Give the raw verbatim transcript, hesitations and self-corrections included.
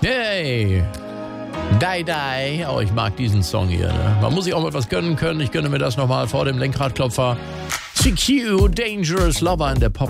Hey! Die, die. Oh, ich mag diesen Song hier. Ne? Man muss sich auch mal was gönnen können. Ich gönne mir das nochmal vor dem Lenkradklopfer. C Q, Dangerous Lover in der Pop